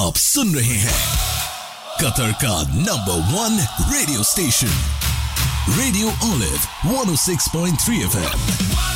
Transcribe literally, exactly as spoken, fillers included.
आप सुन रहे हैं कतर का number one radio station radio olive one ओ six point three F M.